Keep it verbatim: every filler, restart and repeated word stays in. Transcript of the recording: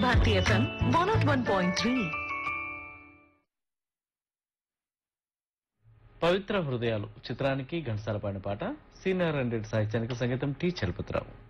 Bharati FM one not one point three. పవిత్ర హృదయాలు చిత్రానికి ఘంటసాల పాడిన పాట సీనియర్ హండ్రెడ్ సాహిత్యానికి సంగీతం టి చలపతిరావు.